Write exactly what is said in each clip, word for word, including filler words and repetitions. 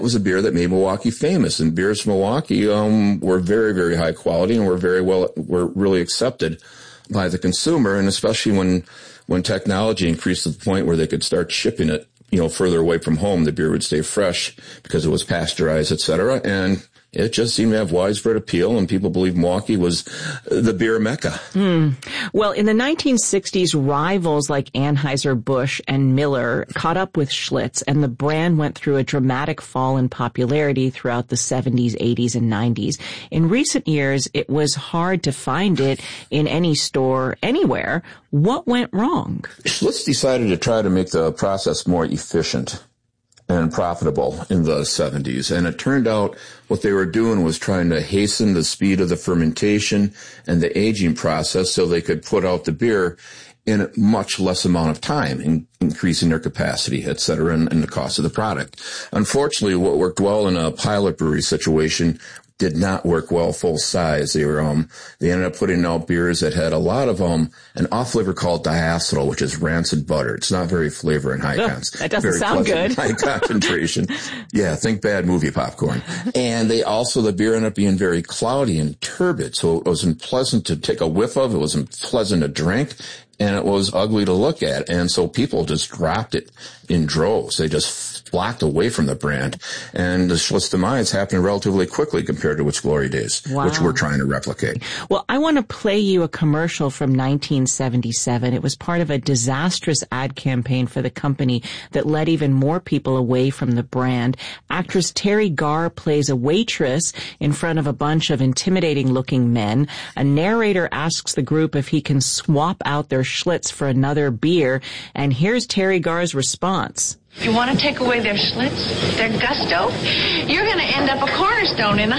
It was a beer that made Milwaukee famous, and beers from Milwaukee um, were very, very high quality and were very well, were really accepted by the consumer, and especially when when technology increased to the point where they could start shipping it, you know, further away from home, the beer would stay fresh because it was pasteurized, et cetera, and it just seemed to have widespread appeal, and people believed Milwaukee was the beer mecca. Hmm. Well, in the nineteen sixties, rivals like Anheuser-Busch and Miller caught up with Schlitz, and the brand went through a dramatic fall in popularity throughout the seventies, eighties, and nineties. In recent years, it was hard to find it in any store anywhere. What went wrong? Schlitz decided to try to make the process more efficient and profitable in the seventies. And it turned out what they were doing was trying to hasten the speed of the fermentation and the aging process so they could put out the beer in a much less amount of time, in, increasing their capacity, et cetera, and, and the cost of the product. Unfortunately, what worked well in a pilot brewery situation did not work well full size. They were, um, they ended up putting out beers that had a lot of, um, an off flavor called diacetyl, which is rancid butter. It's not very flavor and high oh, cons. That doesn't very sound pleasant, good. High concentration. Yeah, think bad movie popcorn. And they also, the beer ended up being very cloudy and turbid. So it wasn't pleasant to take a whiff of. It wasn't pleasant to drink. And it was ugly to look at. And so people just dropped it in droves. They just flocked away from the brand. And the Schlitz demise happened relatively quickly compared to its glory days, wow. which we're trying to replicate. Well, I want to play you a commercial from nineteen seventy-seven. It was part of a disastrous ad campaign for the company that led even more people away from the brand. Actress Terry Garr plays a waitress in front of a bunch of intimidating-looking men. A narrator asks the group if he can swap out their Schlitz for another beer, and here's Terry Garr's response. You want to take away their Schlitz, their gusto? You're going to end up a cornerstone in a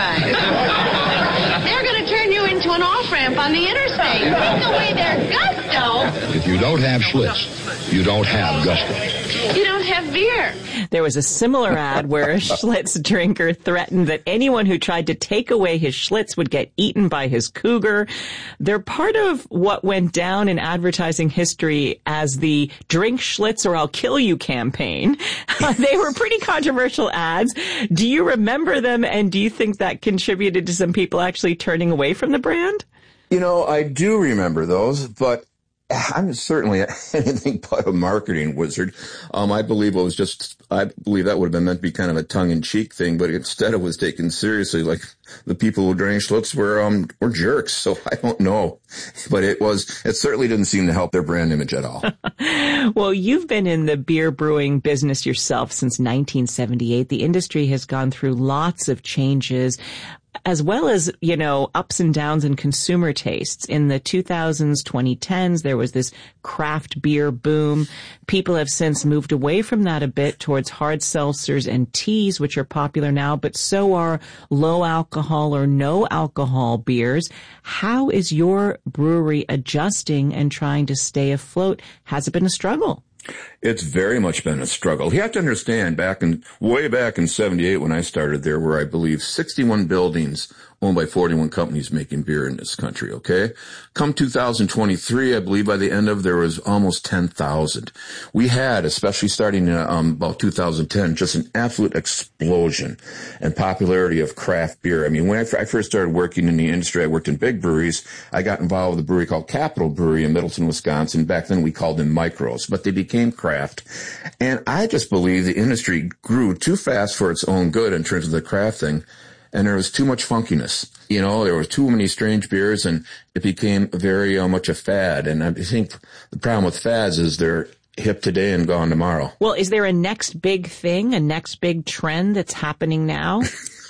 high-rise. They're going to turn you into an off-ramp on the interstate. Take away their gusto. If you don't have Schlitz, you don't have gusto. You don't have beer. There was a similar ad where a Schlitz drinker threatened that anyone who tried to take away his Schlitz would get eaten by his cougar. They're part of what went down in advertising history as the Drink Schlitz or I'll Kill You campaign. They were pretty controversial ads. Do you remember them, and do you think that contributed to some people actually turning away from the brand? You know, I do remember those, but I'm certainly anything but a marketing wizard. Um, I believe it was just, I believe that would have been meant to be kind of a tongue-in-cheek thing, but instead it was taken seriously. Like the people who drank Schlitz were, um, were jerks. So I don't know, but it was, it certainly didn't seem to help their brand image at all. Well, you've been in the beer brewing business yourself since nineteen seventy-eight. The industry has gone through lots of changes, as well as, you know, ups and downs in consumer tastes. In the two thousands, twenty tens, there was this craft beer boom. People have since moved away from that a bit towards hard seltzers and teas, which are popular now, but so are low alcohol or no alcohol beers. How is your brewery adjusting and trying to stay afloat? Has it been a struggle? It's very much been a struggle. You have to understand, back in, way back in seventy-eight when I started, there were, I believe, sixty-one buildings owned by forty-one companies making beer in this country, okay? Come two thousand twenty-three, I believe by the end of, there was almost ten thousand. We had, especially starting in um, about two thousand ten, just an absolute explosion and popularity of craft beer. I mean, when I, f- I first started working in the industry, I worked in big breweries. I got involved with a brewery called Capital Brewery in Middleton, Wisconsin. Back then we called them micros, but they became craft. And I just believe the industry grew too fast for its own good in terms of the craft thing. And there was too much funkiness. You know, there were too many strange beers, and it became very uh, much a fad. And I think the problem with fads is they're hip today and gone tomorrow. Well, is there a next big thing, a next big trend that's happening now?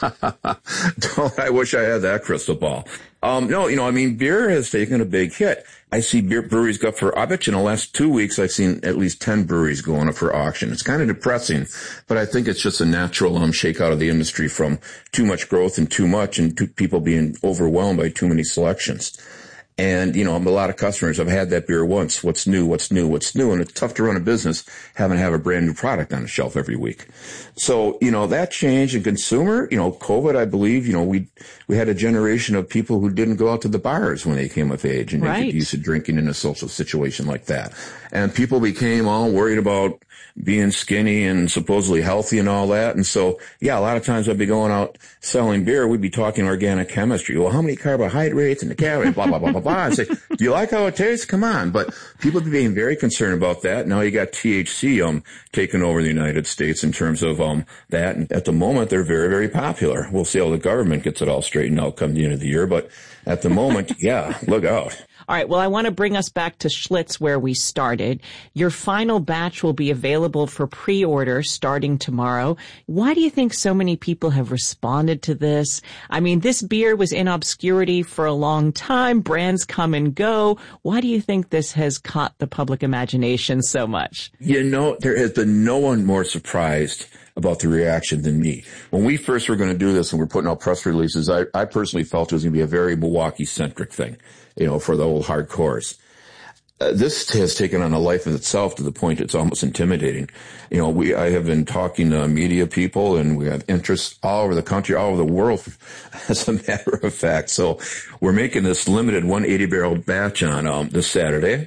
Don't I wish I had that crystal ball. Um, no, you know, I mean, beer has taken a big hit. I see beer breweries go up for, I bet you in the last two weeks I've seen at least ten breweries going up for auction. It's kind of depressing, but I think it's just a natural um shakeout of the industry from too much growth and too much and too, people being overwhelmed by too many selections. And, you know, a lot of customers have had that beer once. What's new? What's new? What's new? And it's tough to run a business having to have a brand new product on the shelf every week. So, you know, that changed in consumer, you know, COVID, I believe, you know, we, we had a generation of people who didn't go out to the bars when they came of age and right. they get used to drinking in a social situation like that. And people became all worried about being skinny and supposedly healthy and all that. And so, yeah, a lot of times I'd be going out selling beer. We'd be talking organic chemistry. Well, how many carbohydrates and the calories, blah, blah, blah, blah, blah. I'd say, do you like how it tastes? Come on. But people are being very concerned about that. Now you got T H C, um, taking over the United States in terms of, um, that. And at the moment, they're very, very popular. We'll see how the government gets it all straightened out come the end of the year. But at the moment, yeah, look out. All right. Well, I want to bring us back to Schlitz where we started. Your final batch will be available for pre-order starting tomorrow. Why do you think so many people have responded to this? I mean, this beer was in obscurity for a long time. Brands come and go. Why do you think this has caught the public imagination so much? You know, there has been no one more surprised about the reaction than me. When we first were going to do this and we're putting out press releases, I, I personally felt it was going to be a very Milwaukee-centric thing, you know, for the old hardcores. Uh, this has taken on a life of itself to the point it's almost intimidating. You know, we, I have been talking to media people and we have interests all over the country, all over the world, as a matter of fact. So we're making this limited one hundred eighty barrel batch on, um, this Saturday.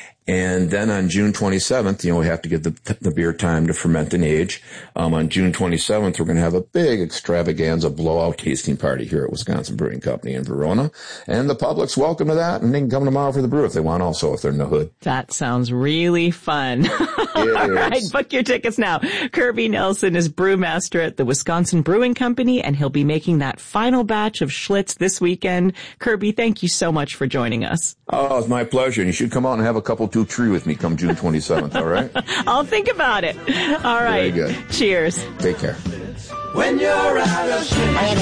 And then on June twenty-seventh, you know, we have to give the, the beer time to ferment and age. Um, on June twenty-seventh, we're going to have a big extravaganza blowout tasting party here at Wisconsin Brewing Company in Verona. And the public's welcome to that. And they can come tomorrow for the brew if they want also, if they're in the hood. That sounds really fun. All right, book your tickets now. Kirby Nelson is brewmaster at the Wisconsin Brewing Company, and he'll be making that final batch of Schlitz this weekend. Kirby, thank you so much for joining us. Oh, it's my pleasure. And you should come out and have a couple two tree with me come June twenty-seventh, all right? I'll think about it. All right. Very good. Cheers. Take care. When you're out of shape.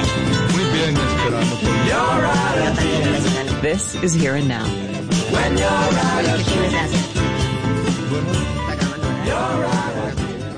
You're out of This is Here and Now. When you're out of shape. You're out of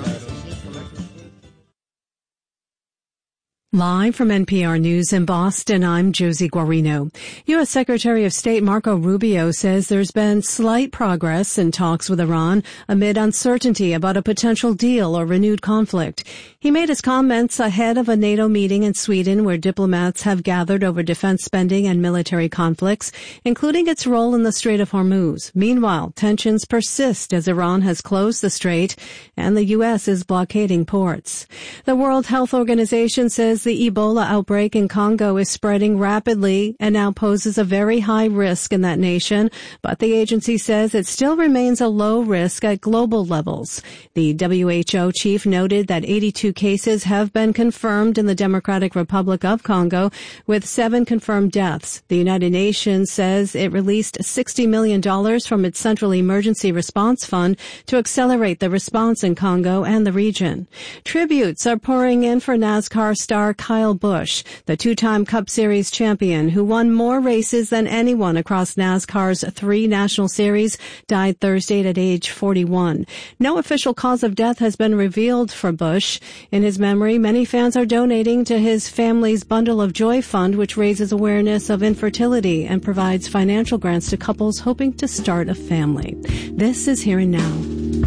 Live from N P R News in Boston, I'm Josie Guarino. U S. Secretary of State Marco Rubio says there's been slight progress in talks with Iran amid uncertainty about a potential deal or renewed conflict. He made his comments ahead of a NATO meeting in Sweden where diplomats have gathered over defense spending and military conflicts, including its role in the Strait of Hormuz. Meanwhile, tensions persist as Iran has closed the strait and the U S is blockading ports. The World Health Organization says the Ebola outbreak in Congo is spreading rapidly and now poses a very high risk in that nation, but the agency says it still remains a low risk at global levels. The W H O chief noted that eighty-two cases have been confirmed in the Democratic Republic of Congo, with seven confirmed deaths. The United Nations says it released sixty million dollars from its Central Emergency Response Fund to accelerate the response in Congo and the region. Tributes are pouring in for NASCAR star Kyle Busch, the two-time Cup Series champion who won more races than anyone across NASCAR's three national series, died Thursday at age forty-one. No official cause of death has been revealed for Busch. In his memory, many fans are donating to his family's Bundle of Joy Fund, which raises awareness of infertility and provides financial grants to couples hoping to start a family. This is Here and Now.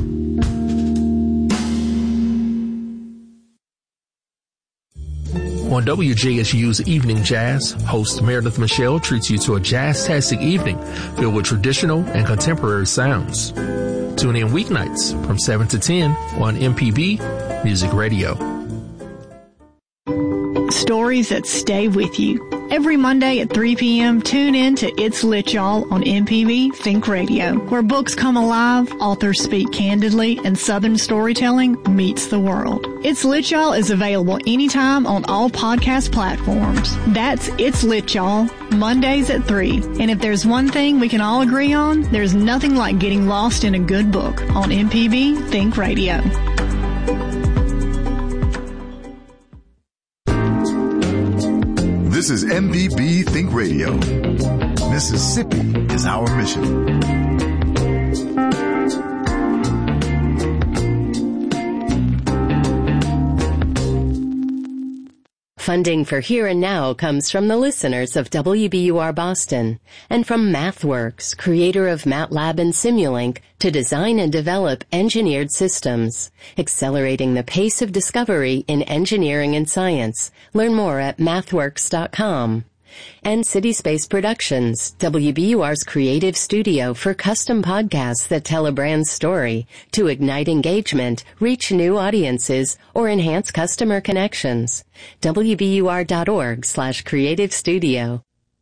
On W J S U's Evening Jazz, host Meredith Michelle treats you to a jazz-tastic evening filled with traditional and contemporary sounds. Tune in weeknights from seven to ten on M P B Music Radio. Stories that stay with you. Every Monday at three p.m., tune in to It's Lit Y'all on M P B Think Radio, where books come alive, authors speak candidly, and Southern storytelling meets the world. It's Lit Y'all is available anytime on all podcast platforms. That's It's Lit Y'all, Mondays at three. And if there's one thing we can all agree on, there's nothing like getting lost in a good book on M P B Think Radio. This is M P B Think Radio. Mississippi is our mission. Funding for Here and Now comes from the listeners of W B U R Boston and from MathWorks, creator of MATLAB and Simulink, to design and develop engineered systems, accelerating the pace of discovery in engineering and science. Learn more at mathworks dot com. And CitySpace Productions, W B U R's creative studio for custom podcasts that tell a brand's story to ignite engagement, reach new audiences, or enhance customer connections. W B U R dot org slash creative studio.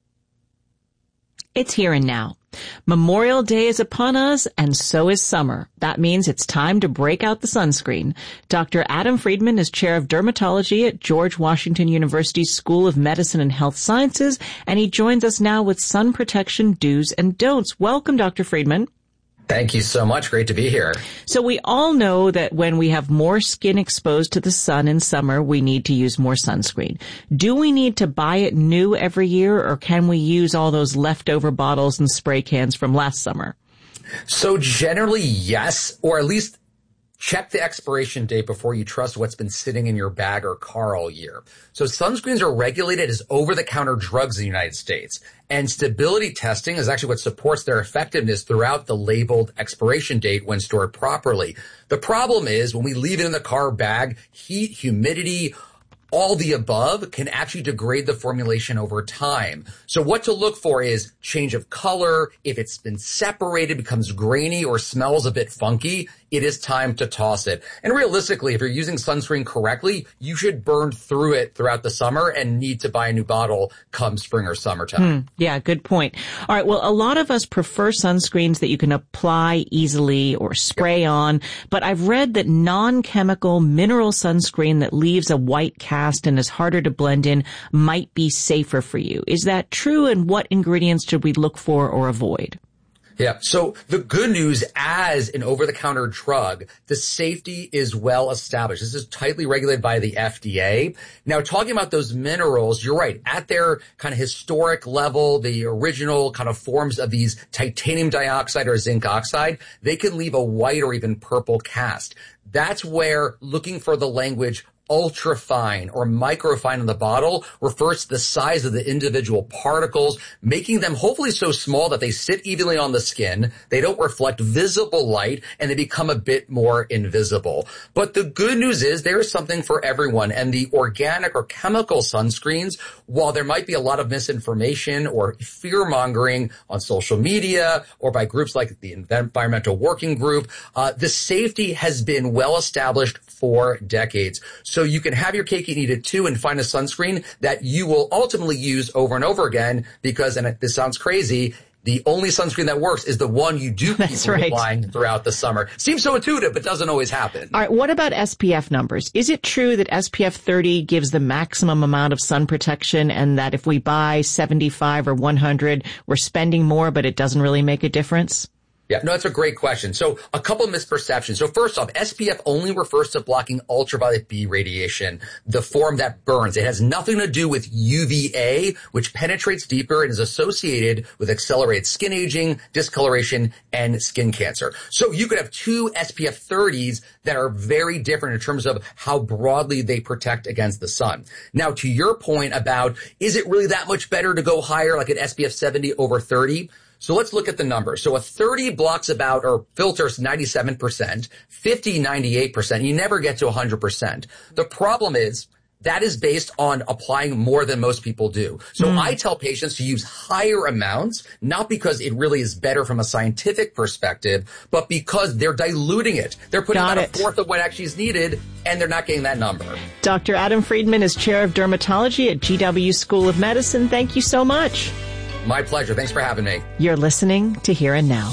It's here and now. Memorial Day is upon us, and so is summer. That means it's time to break out the sunscreen. Doctor Adam Friedman is chair of dermatology at George Washington University's School of Medicine and Health Sciences, and he joins us now with sun protection do's and don'ts. Welcome, Doctor Friedman. Thank you so much. Great to be here. So we all know that when we have more skin exposed to the sun in summer, we need to use more sunscreen. Do we need to buy it new every year, or can we use all those leftover bottles and spray cans from last summer? So generally, yes, or at least check the expiration date before you trust what's been sitting in your bag or car all year. So sunscreens are regulated as over-the-counter drugs in the United States, and stability testing is actually what supports their effectiveness throughout the labeled expiration date when stored properly. The problem is when we leave it in the car bag, heat, humidity, all the above can actually degrade the formulation over time. So what to look for is change of color. If it's been separated, becomes grainy, or smells a bit funky, it is time to toss it. And realistically, if you're using sunscreen correctly, you should burn through it throughout the summer and need to buy a new bottle come spring or summertime. Hmm, yeah, good point. All right, well, a lot of us prefer sunscreens that you can apply easily or spray yep. on, but I've read that non-chemical mineral sunscreen that leaves a white cast and is harder to blend in might be safer for you. Is that true, and what ingredients should we look for or avoid? Yeah. So the good news, as an over-the-counter drug, the safety is well established. This is tightly regulated by the F D A. Now, talking about those minerals, you're right. At their kind of historic level, the original kind of forms of these titanium dioxide or zinc oxide, they can leave a white or even purple cast. That's where looking for the language ultra fine or microfine on the bottle refers to the size of the individual particles, making them hopefully so small that they sit evenly on the skin, they don't reflect visible light, and they become a bit more invisible. But the good news is there is something for everyone, and the organic or chemical sunscreens, while there might be a lot of misinformation or fear-mongering on social media or by groups like the Environmental Working Group, uh, the safety has been well established for decades. So you can have your cake and eat it too and find a sunscreen that you will ultimately use over and over again because, and this sounds crazy, the only sunscreen that works is the one you do keep right. applying throughout the summer. Seems so intuitive, but doesn't always happen. All right, what about S P F numbers? Is it true that S P F thirty gives the maximum amount of sun protection, and that if we buy seventy-five or one hundred, we're spending more, but it doesn't really make a difference? Yeah, no, that's a great question. So a couple of misperceptions. So first off, S P F only refers to blocking ultraviolet B radiation, the form that burns. It has nothing to do with U V A, which penetrates deeper and is associated with accelerated skin aging, discoloration, and skin cancer. So you could have two S P F thirties that are very different in terms of how broadly they protect against the sun. Now, to your point about, is it really that much better to go higher, like an S P F seventy over thirty? So let's look at the numbers. So a thirty blocks about, or filters ninety-seven percent, fifty, ninety-eight percent. You never get to one hundred percent. The problem is that is based on applying more than most people do. So mm. I tell patients to use higher amounts, not because it really is better from a scientific perspective, but because they're diluting it. They're putting Got about it. a fourth of what actually is needed, and they're not getting that number. Doctor Adam Friedman is chair of dermatology at G W School of Medicine. Thank you so much. My pleasure. Thanks for having me. You're listening to Here and Now.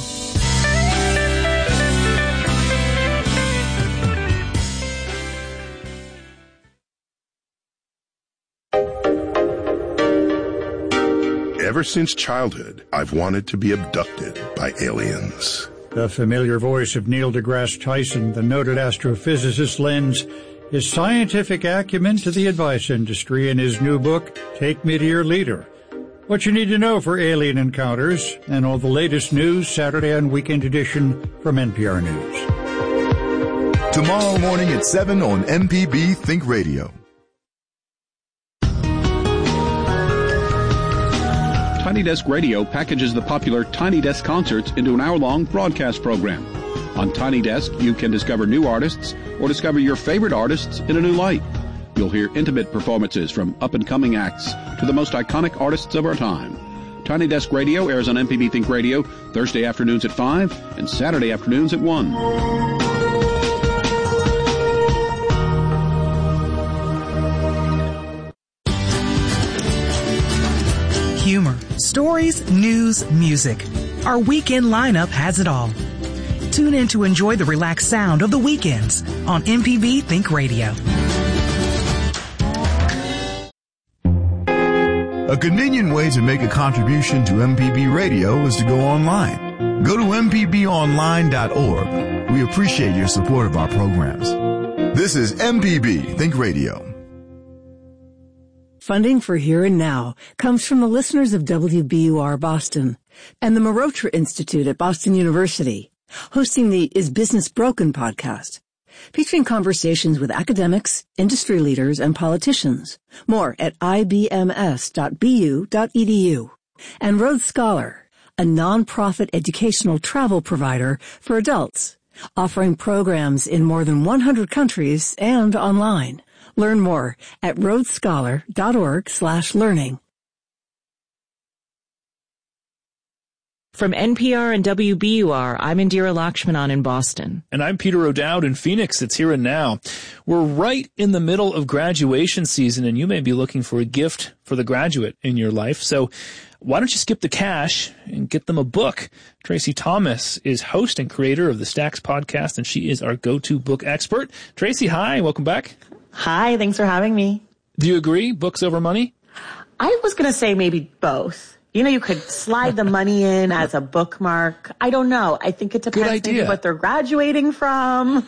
Ever since childhood, I've wanted to be abducted by aliens. The familiar voice of Neil deGrasse Tyson, the noted astrophysicist, lends his scientific acumen to the advice industry in his new book, Take Me to Your Leader. What you need to know for alien encounters and all the latest news, Saturday and weekend edition from N P R News. Tomorrow morning at seven on M P B Think Radio. Tiny Desk Radio packages the popular Tiny Desk concerts into an hour-long broadcast program. On Tiny Desk, you can discover new artists or discover your favorite artists in a new light. You'll hear intimate performances from up-and-coming acts to the most iconic artists of our time. Tiny Desk Radio airs on M P B Think Radio Thursday afternoons at five and Saturday afternoons at one. Humor, stories, news, music. Our weekend lineup has it all. Tune in to enjoy the relaxed sound of the weekends on M P B Think Radio. A convenient way to make a contribution to M P B Radio is to go online. Go to m p b online dot org. We appreciate your support of our programs. This is M P B Think Radio. Funding for Here and Now comes from the listeners of W B U R Boston and the Marotra Institute at Boston University, hosting the Is Business Broken podcast, featuring conversations with academics, industry leaders, and politicians. More at i b m s dot b u dot e d u. And Rhodes Scholar, a nonprofit educational travel provider for adults, offering programs in more than one hundred countries and online. Learn more at rhodes scholar dot org slash learning. From N P R and W B U R, I'm Indira Lakshmanan in Boston. And I'm Peter O'Dowd in Phoenix. It's Here and Now. We're right in the middle of graduation season, and you may be looking for a gift for the graduate in your life. So why don't you skip the cash and get them a book? Tracy Thomas is host and creator of the Stacks podcast, and she is our go-to book expert. Tracy, hi. Welcome back. Hi. Thanks for having me. Do you agree? Books over money? I was going to say maybe both. You know, you could slide the money in as a bookmark. I don't know. I think it depends maybe what they're graduating from.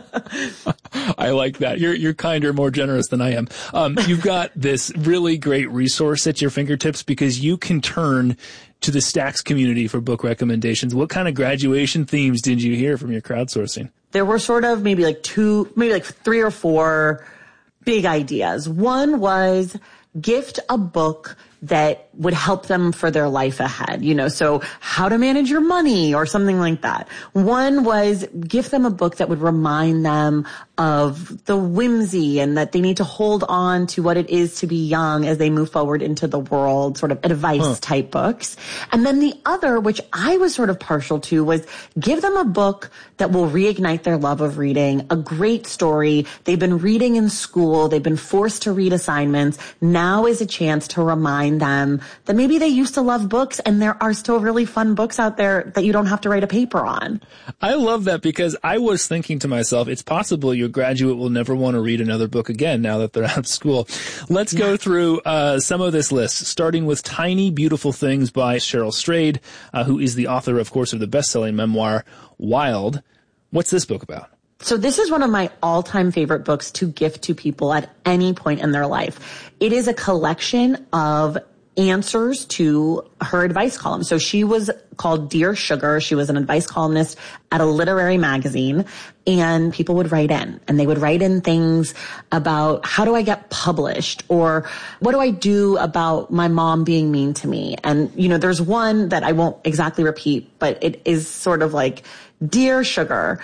I like that. You're you're kinder, more generous than I am. Um, you've got this really great resource at your fingertips because you can turn to the Stacks community for book recommendations. What kind of graduation themes did you hear from your crowdsourcing? There were sort of maybe like two, maybe like three or four big ideas. One was gift a book that would help them for their life ahead, you know, so how to manage your money or something like that. One was give them a book that would remind them of the whimsy and that they need to hold on to what it is to be young as they move forward into the world, sort of advice huh. type books. And then the other, which I was sort of partial to, was give them a book that will reignite their love of reading, a great story. They've been reading in school. They've been forced to read assignments. Now is a chance to remind them that maybe they used to love books and there are still really fun books out there that you don't have to write a paper on. I love that because I was thinking to myself, it's possible your graduate will never want to read another book again now that they're out of school. Let's yeah. go through uh, some of this list, starting with Tiny Beautiful Things by Cheryl Strayed, uh, who is the author, of course, of the best-selling memoir, Wild. What's this book about? So this is one of my all-time favorite books to gift to people at any point in their life. It is a collection of answers to her advice column. So she was called Dear Sugar. She was an advice columnist at a literary magazine, and people would write in, and they would write in things about how do I get published, or what do I do about my mom being mean to me? And, you know, there's one that I won't exactly repeat, but it is sort of like, Dear Sugar,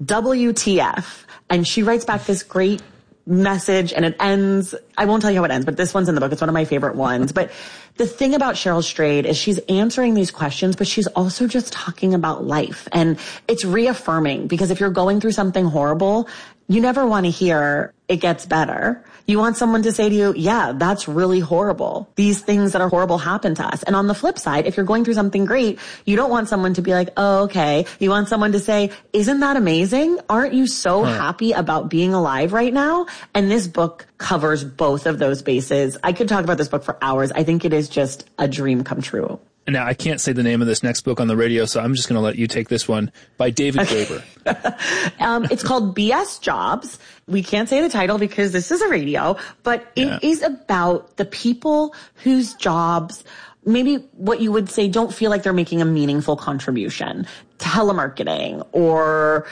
W T F. And she writes back this great message, and it ends, I won't tell you how it ends, but this one's in the book. It's one of my favorite ones. But the thing about Cheryl Strayed is she's answering these questions, but she's also just talking about life. And it's reaffirming, because if you're going through something horrible, you never want to hear it gets better. You want someone to say to you, yeah, that's really horrible. These things that are horrible happen to us. And on the flip side, if you're going through something great, you don't want someone to be like, oh, okay. You want someone to say, isn't that amazing? Aren't you so huh. happy about being alive right now? And this book covers both of those bases. I could talk about this book for hours. I think it is just a dream come true. Now, I can't say the name of this next book on the radio, so I'm just going to let you take this one, by David Graeber. um, it's called B S Jobs. We can't say the title because this is a radio, but it yeah. is about the people whose jobs, maybe what you would say, don't feel like they're making a meaningful contribution. Telemarketing or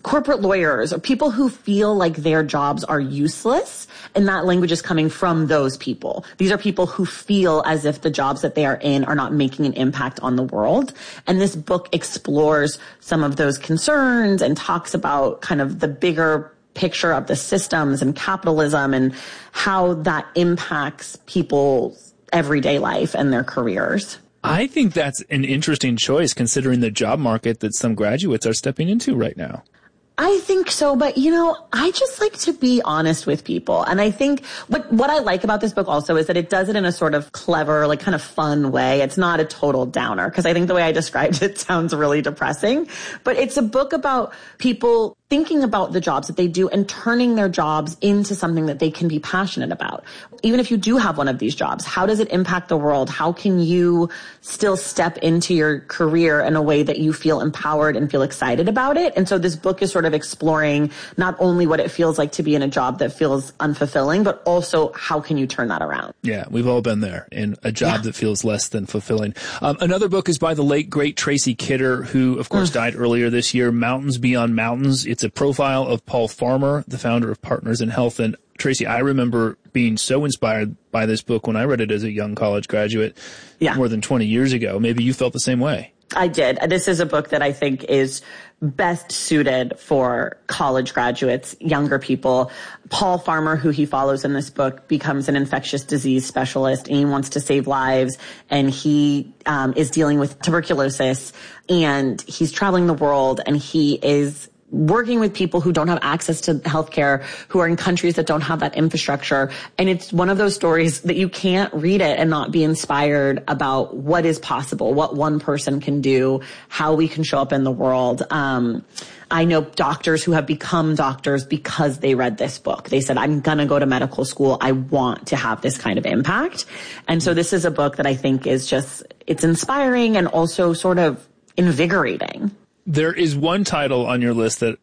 corporate lawyers or people who feel like their jobs are useless. And that language is coming from those people. These are people who feel as if the jobs that they are in are not making an impact on the world. And this book explores some of those concerns and talks about kind of the bigger picture of the systems and capitalism and how that impacts people's everyday life and their careers. I think that's an interesting choice considering the job market that some graduates are stepping into right now. I think so, but you know, I just like to be honest with people. And I think what, what I like about this book also is that it does it in a sort of clever, like kind of fun way. It's not a total downer, because I think the way I described it sounds really depressing, but it's a book about people thinking about the jobs that they do and turning their jobs into something that they can be passionate about. Even if you do have one of these jobs, how does it impact the world? How can you still step into your career in a way that you feel empowered and feel excited about it? And so this book is sort of exploring not only what it feels like to be in a job that feels unfulfilling, but also how can you turn that around? Yeah, we've all been there in a job yeah. that feels less than fulfilling. Um, another book is by the late, great Tracy Kidder, who, of course, mm. died earlier this year, Mountains Beyond Mountains. It's a profile of Paul Farmer, the founder of Partners in Health. And Tracy, I remember being so inspired by this book when I read it as a young college graduate yeah. more than twenty years ago. Maybe you felt the same way. I did. This is a book that I think is best suited for college graduates, younger people. Paul Farmer, who he follows in this book, becomes an infectious disease specialist, and he wants to save lives. And he um, is dealing with tuberculosis, and he's traveling the world, and he is working with people who don't have access to healthcare, who are in countries that don't have that infrastructure. And it's one of those stories that you can't read it and not be inspired about what is possible, what one person can do, how we can show up in the world. Um, I know doctors who have become doctors because they read this book. They said, I'm going to go to medical school. I want to have this kind of impact. And so this is a book that I think is just, it's inspiring and also sort of invigorating. There is one title on your list that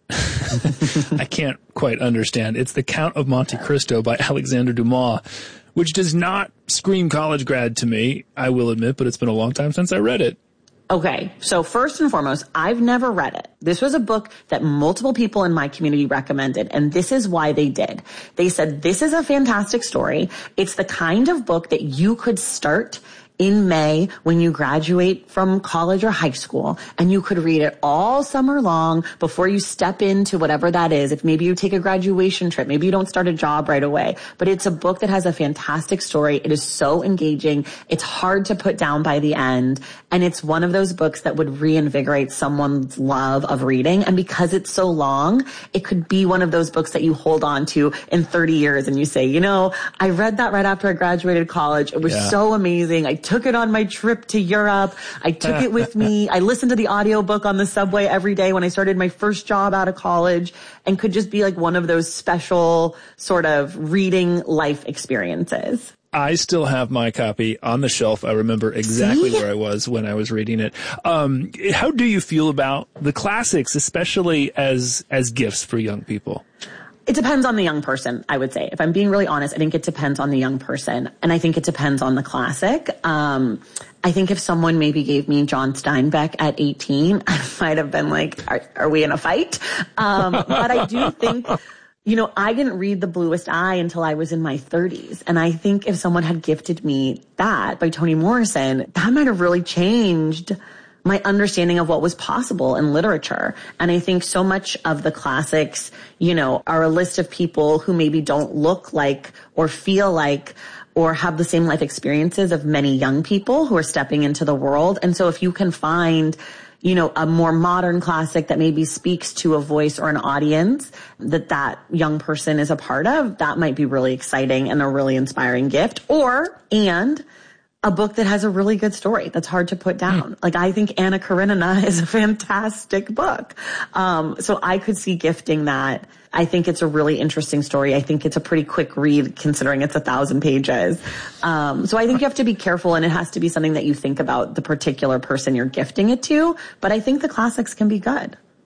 I can't quite understand. It's The Count of Monte Cristo by Alexander Dumas, which does not scream college grad to me, I will admit, but it's been a long time since I read it. Okay, so first and foremost, I've never read it. This was a book that multiple people in my community recommended, and this is why they did. They said, this is a fantastic story. It's the kind of book that you could start in May when you graduate from college or high school, and you could read it all summer long before you step into whatever that is. If maybe you take a graduation trip, maybe you don't start a job right away, but it's a book that has a fantastic story. It is so engaging. It's hard to put down by the end. And it's one of those books that would reinvigorate someone's love of reading. And because it's so long, it could be one of those books that you hold on to in thirty years and you say, you know, I read that right after I graduated college. It was yeah. so amazing. I took it on my trip to Europe. I took it with me. I listened to the audiobook on the subway every day when I started my first job out of college, and could just be like one of those special sort of reading life experiences. I still have my copy on the shelf. I remember exactly See? where I was when I was reading it. Um, how do you feel about the classics, especially as as gifts for young people? It depends on the young person, I would say. If I'm being really honest, I think it depends on the young person. And I think it depends on the classic. Um, I think if someone maybe gave me John Steinbeck at eighteen, I might have been like, are, are we in a fight? Um, but I do think, you know, I didn't read The Bluest Eye until I was in my thirties. And I think if someone had gifted me that by Toni Morrison, that might have really changed my understanding of what was possible in literature. And I think so much of the classics, you know, are a list of people who maybe don't look like or feel like or have the same life experiences of many young people who are stepping into the world. And so if you can find, you know, a more modern classic that maybe speaks to a voice or an audience that that young person is a part of, that might be really exciting and a really inspiring gift. Or, and a book that has a really good story that's hard to put down. Like, I think Anna Karenina is a fantastic book. Um, so I could see gifting that. I think it's a really interesting story. I think it's a pretty quick read considering it's a thousand pages. Um, so I think you have to be careful, and it has to be something that you think about the particular person you're gifting it to. But I think the classics can be good.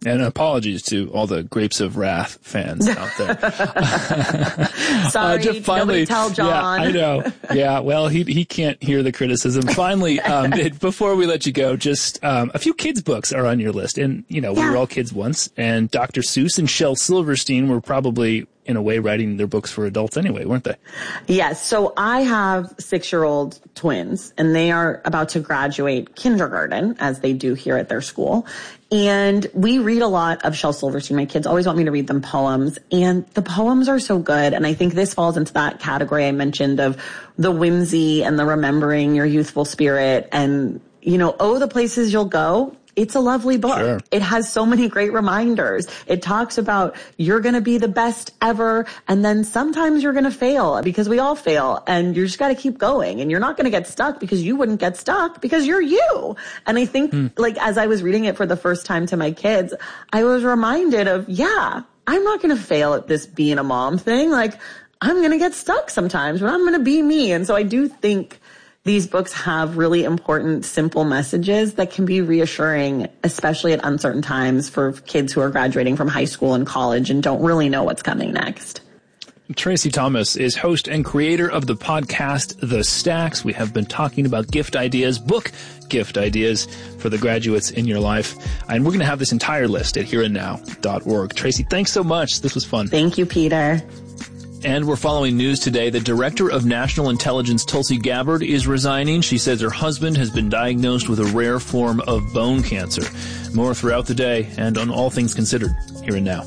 And apologies to all the Grapes of Wrath fans out there. Sorry, uh, just finally, nobody tell John. Yeah, I know. Yeah, well, he he can't hear the criticism. Finally, um, it, before we let you go, just um, a few kids' books are on your list. And, you know, yeah. we were all kids once. And Doctor Seuss and Shel Silverstein were probably, in a way, writing their books for adults anyway, weren't they? Yes. So I have six-year-old twins, and they are about to graduate kindergarten, as they do here at their school. And we read a lot of Shel Silverstein. My kids always want me to read them poems, and the poems are so good. And I think this falls into that category I mentioned of the whimsy and the remembering your youthful spirit. And, you know, oh, the places you'll go. It's a lovely book. Sure. It has so many great reminders. It talks about you're going to be the best ever, and then sometimes you're going to fail, because we all fail, and you just got to keep going, and you're not going to get stuck because you wouldn't get stuck because you're you. And I think mm. like as I was reading it for the first time to my kids, I was reminded of, yeah, I'm not going to fail at this being a mom thing. Like, I'm going to get stuck sometimes, but I'm going to be me. And so I do think these books have really important, simple messages that can be reassuring, especially at uncertain times for kids who are graduating from high school and college and don't really know what's coming next. Tracy Thomas is host and creator of the podcast, The Stacks. We have been talking about gift ideas, book gift ideas for the graduates in your life. And we're going to have this entire list at here and now dot org. Tracy, thanks so much. This was fun. Thank you, Peter. And we're following news today. The Director of National Intelligence, Tulsi Gabbard, is resigning. She says her husband has been diagnosed with a rare form of bone cancer. More throughout the day and on All Things Considered, here and now.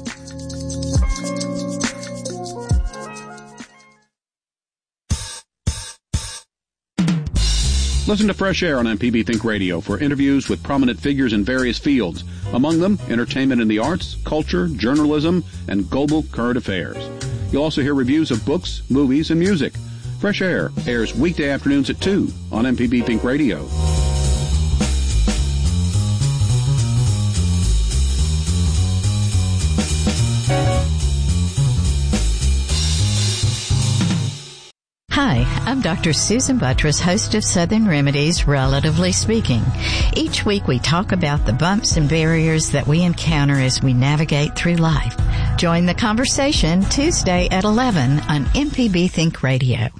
Listen to Fresh Air on M P B Think Radio for interviews with prominent figures in various fields. Among them, entertainment and the arts, culture, journalism, and global current affairs. You'll also hear reviews of books, movies, and music. Fresh Air airs weekday afternoons at two on M P B Think Radio. Hi, I'm Doctor Susan Buttress, host of Southern Remedies, Relatively Speaking. Each week we talk about the bumps and barriers that we encounter as we navigate through life. Join the conversation Tuesday at eleven on M P B Think Radio.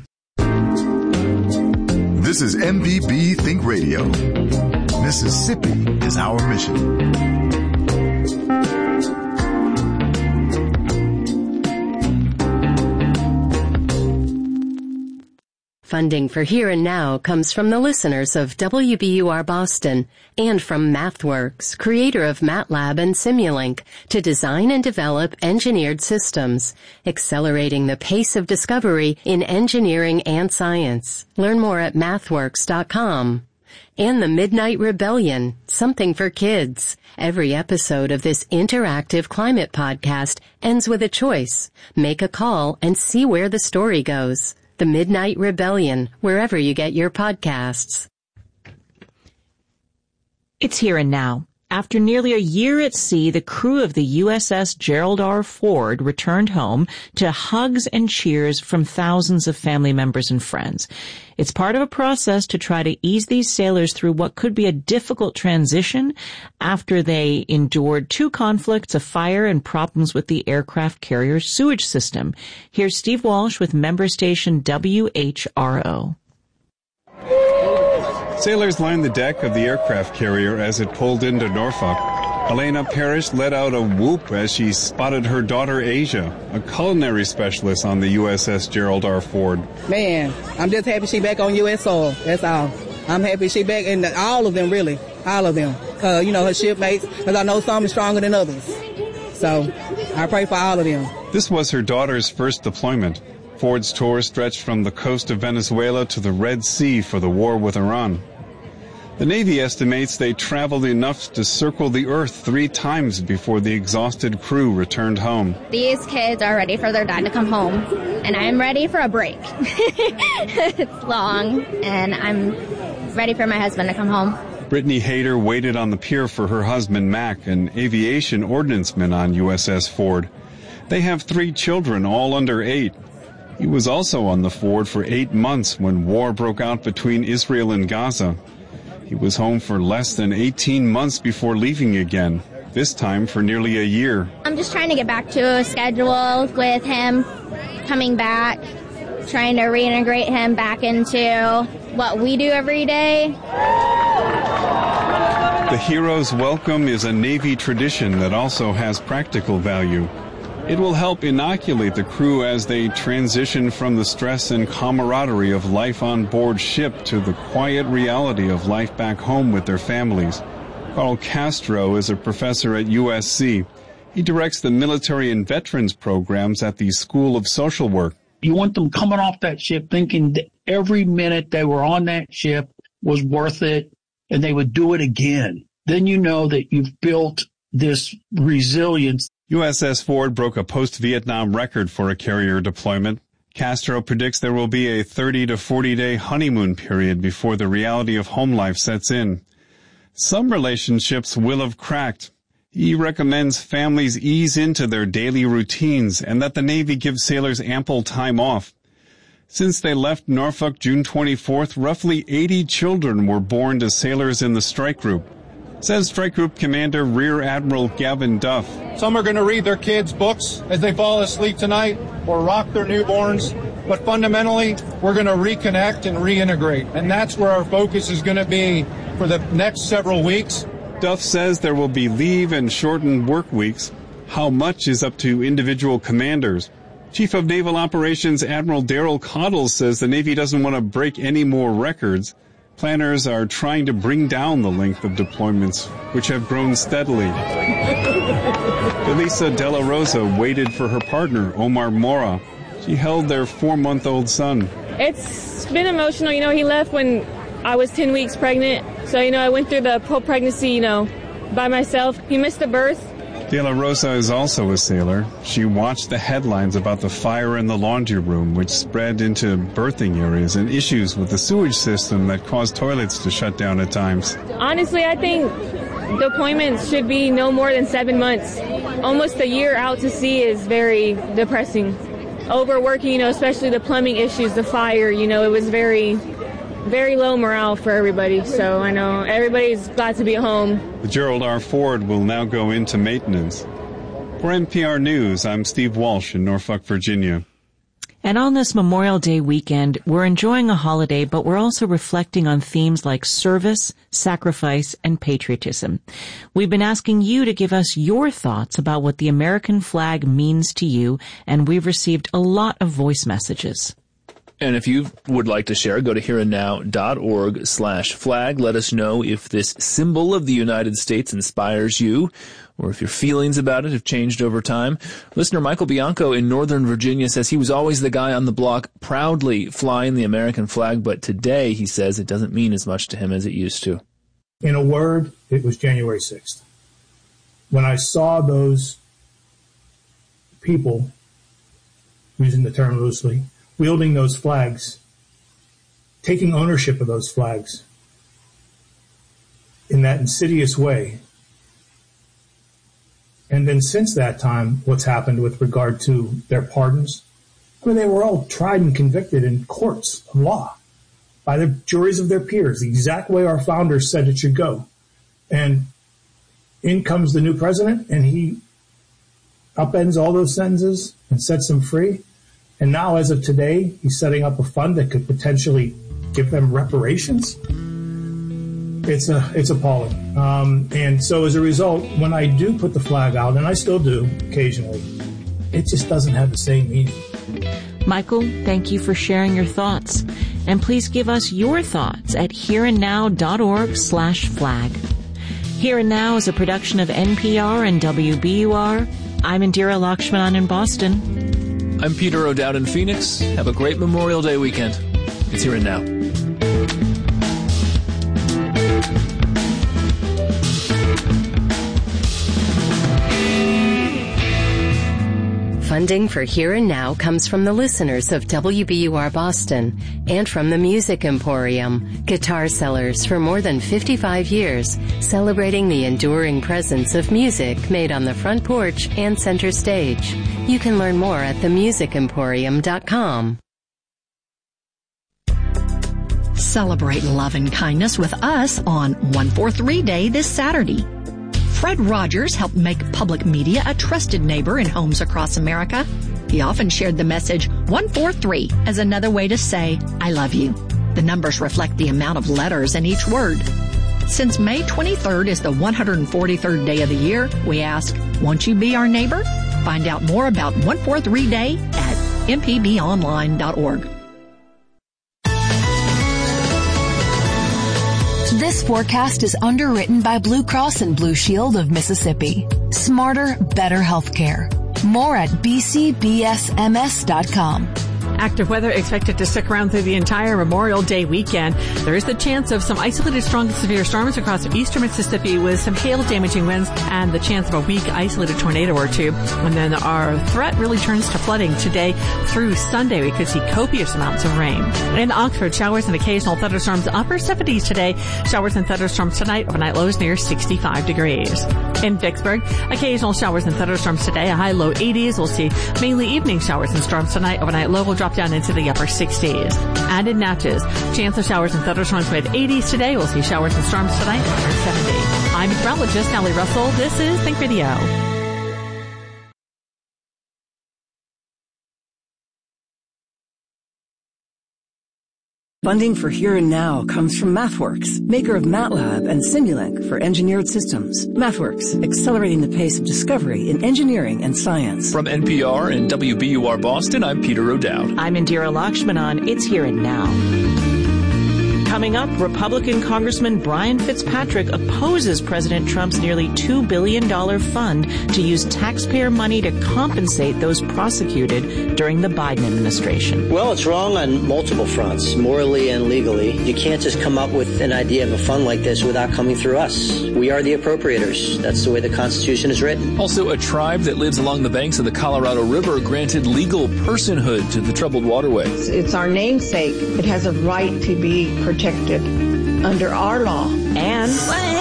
This is M P B Think Radio. Mississippi is our mission. Funding for Here and Now comes from the listeners of W B U R Boston and from MathWorks, creator of MATLAB and Simulink, to design and develop engineered systems, accelerating the pace of discovery in engineering and science. Learn more at mathworks dot com. And the Midnight Rebellion, something for kids. Every episode of this interactive climate podcast ends with a choice. Make a call and see where the story goes. The Midnight Rebellion, wherever you get your podcasts. It's Here and Now. After nearly a year at sea, the crew of the U S S Gerald R. Ford returned home to hugs and cheers from thousands of family members and friends. It's part of a process to try to ease these sailors through what could be a difficult transition after they endured two conflicts, a fire, and problems with the aircraft carrier's sewage system. Here's Steve Walsh with member station W H R O. Sailors lined the deck of the aircraft carrier as it pulled into Norfolk. Elena Parrish let out a whoop as she spotted her daughter Asia, a culinary specialist on the U S S Gerald R. Ford. Man, I'm just happy she back on U S soil. That's all. I'm happy she back, and all of them, really, all of them. Uh, you know, her shipmates, because I know some are stronger than others. So I pray for all of them. This was her daughter's first deployment. Ford's tour stretched from the coast of Venezuela to the Red Sea for the war with Iran. The Navy estimates they traveled enough to circle the Earth three times before the exhausted crew returned home. These kids are ready for their dad to come home, and I'm ready for a break. It's long, and I'm ready for my husband to come home. Brittany Hayter waited on the pier for her husband, Mac, an aviation ordnanceman on U S S Ford. They have three children, all under eight. He was also on the Ford for eight months when war broke out between Israel and Gaza. He was home for less than eighteen months before leaving again. this time for nearly a year. I'm just trying to get back to a schedule with him coming back, trying to reintegrate him back into what we do every day. The Hero's Welcome is a Navy tradition that also has practical value. It will help inoculate the crew as they transition from the stress and camaraderie of life on board ship to the quiet reality of life back home with their families. Carl Castro is a professor at U S C. He directs the military and veterans programs at the School of Social Work. You want them coming off that ship thinking that every minute they were on that ship was worth it and they would do it again. Then you know that you've built this resilience. U S S Ford broke a post-Vietnam record for a carrier deployment. Castro predicts there will be a thirty to forty day honeymoon period before the reality of home life sets in. Some relationships will have cracked. He recommends families ease into their daily routines and that the Navy give sailors ample time off. Since they left Norfolk June twenty-fourth, roughly eighty children were born to sailors in the strike group, says Strike Group Commander Rear Admiral Gavin Duff. Some are going to read their kids' books as they fall asleep tonight or rock their newborns, but fundamentally, we're going to reconnect and reintegrate, and that's where our focus is going to be for the next several weeks. Duff says there will be leave and shortened work weeks. How much is up to individual commanders. Chief of Naval Operations Admiral Daryl Cottle says the Navy doesn't want to break any more records. Planners are trying to bring down the length of deployments, which have grown steadily. Elisa Della Rosa waited for her partner, Omar Mora. She held their four-month-old son. It's been emotional. You know, he left when I was ten weeks pregnant. So, you know, I went through the whole pregnancy, you know, by myself. He missed the birth. De La Rosa is also a sailor. She watched the headlines about the fire in the laundry room, which spread into birthing areas, and issues with the sewage system that caused toilets to shut down at times. Honestly, I think deployments should be no more than seven months. Almost a year out to sea is very depressing. Overworking, you know, especially the plumbing issues, the fire, you know, it was very, very low morale for everybody. So I know everybody's glad to be home. The Gerald R. Ford will now go into maintenance. For N P R News, I'm Steve Walsh in Norfolk, Virginia. And on this Memorial Day weekend, we're enjoying a holiday, but we're also reflecting on themes like service, sacrifice, and patriotism. We've been asking you to give us your thoughts about what the American flag means to you, and we've received a lot of voice messages. And if you would like to share, go to hereandnow.org slash flag. Let us know if this symbol of the United States inspires you, or if your feelings about it have changed over time. Listener Michael Bianco in Northern Virginia says he was always the guy on the block proudly flying the American flag, but today, he says, it doesn't mean as much to him as it used to. In a word, it was January sixth. When I saw those people, using the term loosely, wielding those flags, taking ownership of those flags in that insidious way. And then since that time, what's happened with regard to their pardons, I mean, they were all tried and convicted in courts of law by the juries of their peers, the exact way our founders said it should go. And in comes the new president, and he upends all those sentences and sets them free. And now, as of today, he's setting up a fund that could potentially give them reparations. It's a, it's appalling. Um, and so as a result, when I do put the flag out, and I still do occasionally, it just doesn't have the same meaning. Michael, thank you for sharing your thoughts. And please give us your thoughts at hereandnow.org slash flag. Here and Now is a production of N P R and W B U R. I'm Indira Lakshmanan in Boston. I'm Peter O'Dowd in Phoenix. Have a great Memorial Day weekend. It's Here and Now. Funding for Here and Now comes from the listeners of W B U R Boston and from the Music Emporium, guitar sellers for more than fifty-five years, celebrating the enduring presence of music made on the front porch and center stage. You can learn more at the music emporium dot com. Celebrate love and kindness with us on one four three Day this Saturday. Fred Rogers helped make public media a trusted neighbor in homes across America. He often shared the message one four three as another way to say, I love you. The numbers reflect the amount of letters in each word. Since May twenty-third is the one hundred forty-third day of the year, we ask, won't you be our neighbor? Find out more about one four three day at m p b online dot org. This forecast is underwritten by Blue Cross and Blue Shield of Mississippi. Smarter, better healthcare. More at b c b s m s dot com. Active weather expected to stick around through the entire Memorial Day weekend. There is the chance of some isolated strong to severe storms across eastern Mississippi with some hail-damaging winds and the chance of a weak isolated tornado or two. And then our threat really turns to flooding today through Sunday. We could see copious amounts of rain. In Oxford, showers and occasional thunderstorms, upper seventies today. Showers and thunderstorms tonight, overnight lows near sixty-five degrees. In Vicksburg, occasional showers and thunderstorms today, a high low eighties. We'll see mainly evening showers and storms tonight, overnight low will drop down into the upper sixties. And in Natchez, chance of showers and thunderstorms mid eighties today. We'll see showers and storms tonight, upper seventy. I'm meteorologist Nellie Russell. This is Think Video. Funding for Here and Now comes from MathWorks, maker of MATLAB and Simulink for engineered systems. MathWorks, accelerating the pace of discovery in engineering and science. From N P R and W B U R Boston, I'm Peter O'Dowd. I'm Indira Lakshmanan. It's Here and Now. Coming up, Republican Congressman Brian Fitzpatrick opposes President Trump's nearly two billion dollars fund to use taxpayer money to compensate those prosecuted during the Biden administration. Well, it's wrong on multiple fronts, morally and legally. You can't just come up with an idea of a fund like this without coming through us. We are the appropriators. That's the way the Constitution is written. Also, a tribe that lives along the banks of the Colorado River granted legal personhood to the troubled waterway. It's our namesake. It has a right to be protected. Protected under our law. And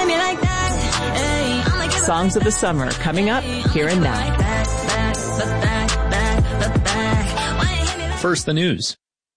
songs of the summer coming up Here and Now. First, the news.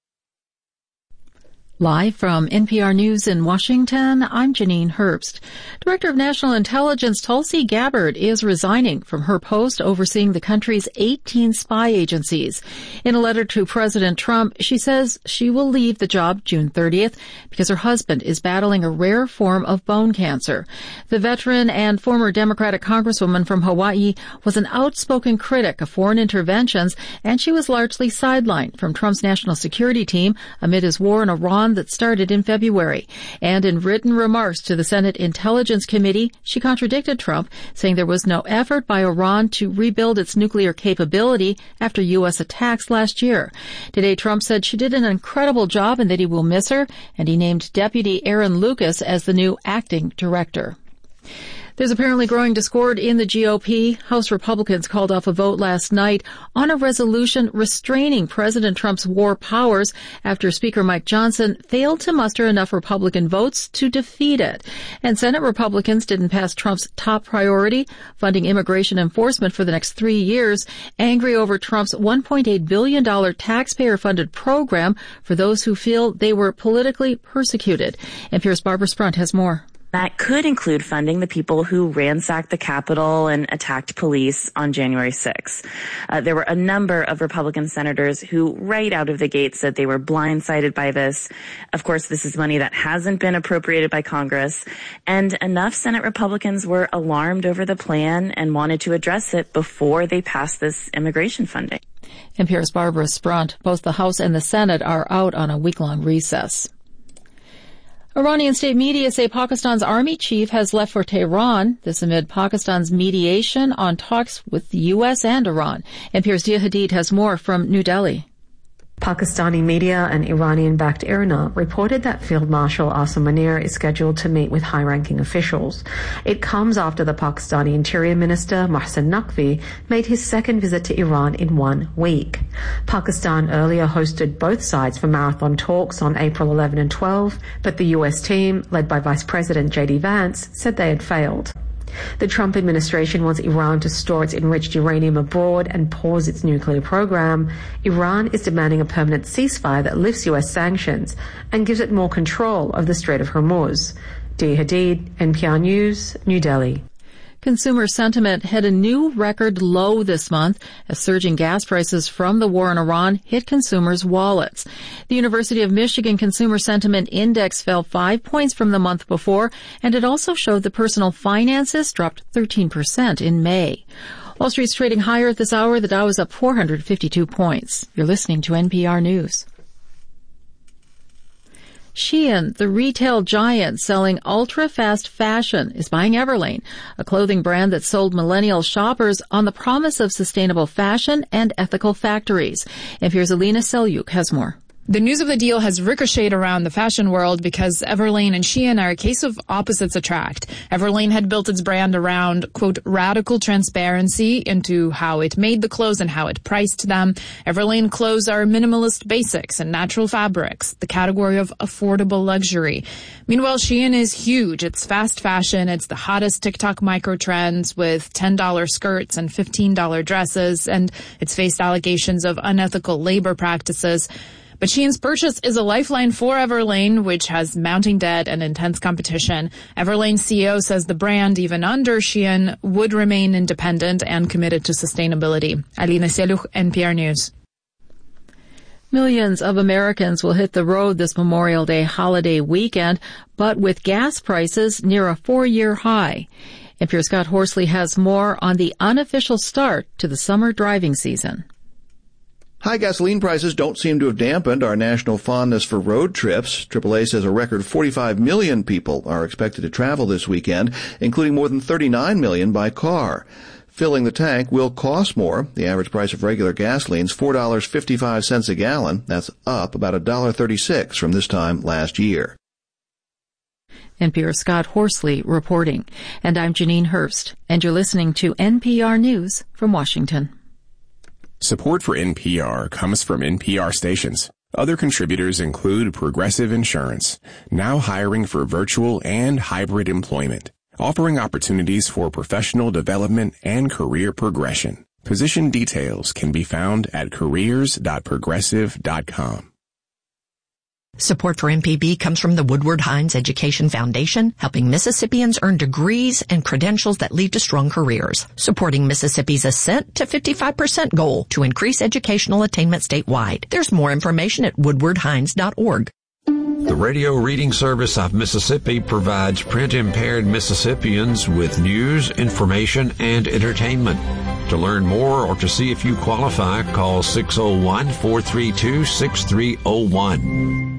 Live from N P R News in Washington, I'm Janine Herbst. Director of National Intelligence Tulsi Gabbard is resigning from her post overseeing the country's eighteen spy agencies. In a letter to President Trump, she says she will leave the job June thirtieth because her husband is battling a rare form of bone cancer. The veteran and former Democratic Congresswoman from Hawaii was an outspoken critic of foreign interventions, and she was largely sidelined from Trump's national security team amid his war in Iran that started in February. And in written remarks to the Senate Intelligence Committee, she contradicted Trump, saying there was no effort by Iran to rebuild its nuclear capability after U S attacks last year. Today, Trump said she did an incredible job and that he will miss her, and he named Deputy Aaron Lucas as the new acting director. There's apparently growing discord in the G O P. House Republicans called off a vote last night on a resolution restraining President Trump's war powers after Speaker Mike Johnson failed to muster enough Republican votes to defeat it. And Senate Republicans didn't pass Trump's top priority, funding immigration enforcement for the next three years, angry over Trump's one point eight billion dollars taxpayer-funded program for those who feel they were politically persecuted. N P R's Barbara Sprunt has more. That could include funding the people who ransacked the Capitol and attacked police on January sixth. Uh, there were a number of Republican senators who right out of the gate said they were blindsided by this. Of course, this is money that hasn't been appropriated by Congress, and enough Senate Republicans were alarmed over the plan and wanted to address it before they passed this immigration funding. N P R's Barbara Sprunt. Both the House and the Senate are out on a week-long recess. Iranian state media say Pakistan's army chief has left for Tehran, this amid Pakistan's mediation on talks with the U S and Iran. N P R's Dia Hadid has more from New Delhi. Pakistani media and Iranian-backed IRNA reported that Field Marshal Asim Munir is scheduled to meet with high-ranking officials. It comes after the Pakistani Interior Minister Mohsen Naqvi made his second visit to Iran in one week. Pakistan earlier hosted both sides for marathon talks on April eleventh and twelfth, but the U S team, led by Vice President J D Vance, said they had failed. The Trump administration wants Iran to store its enriched uranium abroad and pause its nuclear program. Iran is demanding a permanent ceasefire that lifts U S sanctions and gives it more control of the Strait of Hormuz. Dia Hadid, N P R News, New Delhi. Consumer sentiment hit a new record low this month as surging gas prices from the war in Iran hit consumers' wallets. The University of Michigan Consumer Sentiment Index fell five points from the month before, and it also showed the personal finances dropped thirteen percent in May. Wall Street's trading higher at this hour. The Dow is up four hundred fifty-two points. You're listening to N P R News. Shein, the retail giant selling ultra-fast fashion, is buying Everlane, a clothing brand that sold millennial shoppers on the promise of sustainable fashion and ethical factories. N P R's Alina Selyuk has more. The news of the deal has ricocheted around the fashion world because Everlane and Shein are a case of opposites attract. Everlane had built its brand around, quote, radical transparency into how it made the clothes and how it priced them. Everlane clothes are minimalist basics and natural fabrics, the category of affordable luxury. Meanwhile, Shein is huge. It's fast fashion. It's the hottest TikTok micro trends with ten dollars skirts and fifteen dollars dresses, and it's faced allegations of unethical labor practices. But Shein's purchase is a lifeline for Everlane, which has mounting debt and intense competition. Everlane's C E O says the brand, even under Shein, would remain independent and committed to sustainability. Alina Selyuk, N P R News. Millions of Americans will hit the road this Memorial Day holiday weekend, but with gas prices near a four-year high. N P R's Scott Horsley has more on the unofficial start to the summer driving season. High gasoline prices don't seem to have dampened our national fondness for road trips. triple A says a record forty-five million people are expected to travel this weekend, including more than thirty-nine million by car. Filling the tank will cost more. The average price of regular gasoline is four dollars and fifty-five cents a gallon. That's up about one dollar and thirty-six cents from this time last year. N P R's Scott Horsley reporting. And I'm Janine Hurst, and you're listening to N P R News from Washington. Support for N P R comes from N P R stations. Other contributors include Progressive Insurance, now hiring for virtual and hybrid employment, offering opportunities for professional development and career progression. Position details can be found at careers dot progressive dot com. Support for M P B comes from the Woodward Hines Education Foundation, helping Mississippians earn degrees and credentials that lead to strong careers, supporting Mississippi's ascent to fifty-five percent goal to increase educational attainment statewide. There's more information at woodward hines dot org. The Radio Reading Service of Mississippi provides print-impaired Mississippians with news, information, and entertainment. To learn more or to see if you qualify, call six oh one, four three two, six three oh one.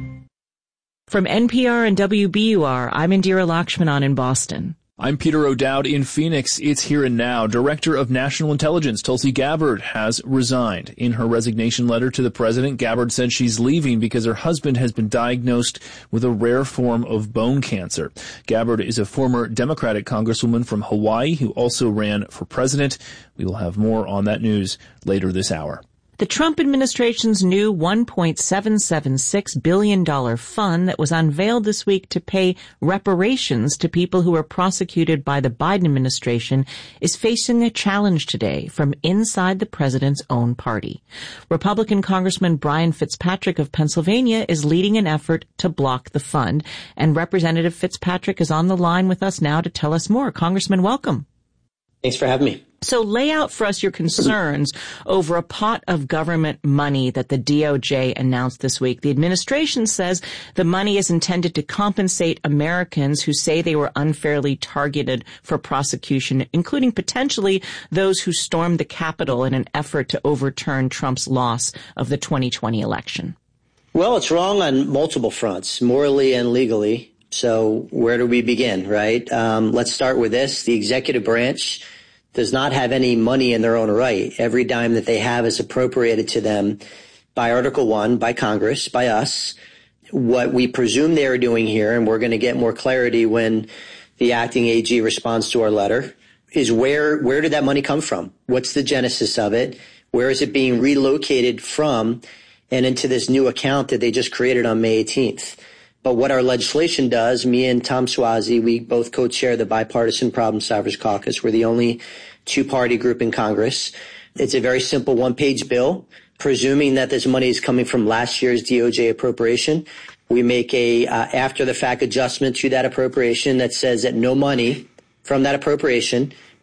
From N P R and W B U R, I'm Indira Lakshmanan in Boston. I'm Peter O'Dowd in Phoenix. It's Here and Now. Director of National Intelligence Tulsi Gabbard has resigned. In her resignation letter to the president, Gabbard said she's leaving because her husband has been diagnosed with a rare form of bone cancer. Gabbard is a former Democratic congresswoman from Hawaii who also ran for president. We will have more on that news later this hour. The Trump administration's new one point seven seven six billion dollars fund that was unveiled this week to pay reparations to people who were prosecuted by the Biden administration is facing a challenge today from inside the president's own party. Republican Congressman Brian Fitzpatrick of Pennsylvania is leading an effort to block the fund, and Representative Fitzpatrick is on the line with us now to tell us more. Congressman, welcome. Thanks for having me. So lay out for us your concerns over a pot of government money that the D O J announced this week. The administration says the money is intended to compensate Americans who say they were unfairly targeted for prosecution, including potentially those who stormed the Capitol in an effort to overturn Trump's loss of the twenty twenty election. Well, it's wrong on multiple fronts, morally and legally. So where do we begin, right? Um, let's start with this. The executive branch does not have any money in their own right. Every dime that they have is appropriated to them by Article One, by Congress, by us. What we presume they are doing here, and we're going to get more clarity when the acting A G responds to our letter, is where, where did that money come from? What's the genesis of it? Where is it being relocated from and into this new account that they just created on May eighteenth? But what our legislation does, me and Tom Suozzi, we both co-chair the Bipartisan Problem Solvers Caucus. We're the only two-party group in Congress. It's a very simple one-page bill, presuming that this money is coming from last year's D O J appropriation. We make a uh, after-the-fact adjustment to that appropriation that says that no money from that appropriation